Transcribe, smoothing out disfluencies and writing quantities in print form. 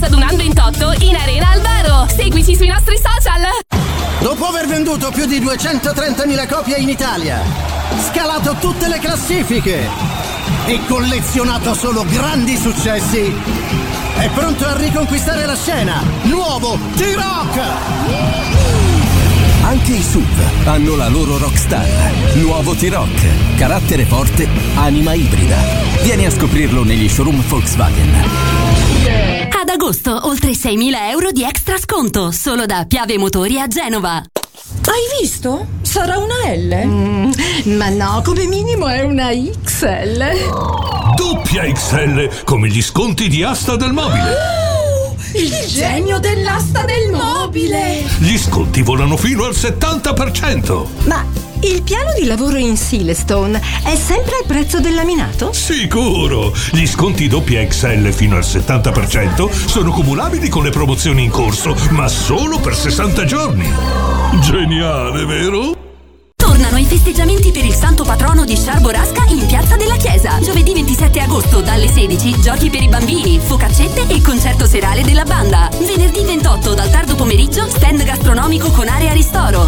Festa Dunan 28 in Arena Albaro. Seguici sui nostri social. Dopo aver venduto più di 230.000 copie in Italia, scalato tutte le classifiche e collezionato solo grandi successi, è pronto a riconquistare la scena. Nuovo T-Rock! Anche i SUV hanno la loro rockstar. Nuovo T-Rock. Carattere forte, anima ibrida. Vieni a scoprirlo negli showroom Volkswagen. Ad agosto, oltre 6.000 euro di extra sconto, solo da Piave Motori a Genova. Hai visto? Sarà una L? Ma no, come minimo è una XL. Doppia XL, come gli sconti di Asta del Mobile. Il genio dell'asta del mobile! Gli sconti volano fino al 70%. Ma il piano di lavoro in Silestone è sempre al prezzo del laminato? Sicuro! Gli sconti doppia XL fino al 70% sono cumulabili con le promozioni in corso, ma solo per 60 giorni. Geniale, vero? Tornano i festeggiamenti per il santo patrono di Sciarborasca in Piazza della Chiesa. Giovedì 27 agosto dalle 16, giochi per i bambini, focaccette e concerto serale della banda. Venerdì 28 dal tardo pomeriggio, stand gastronomico con area ristoro.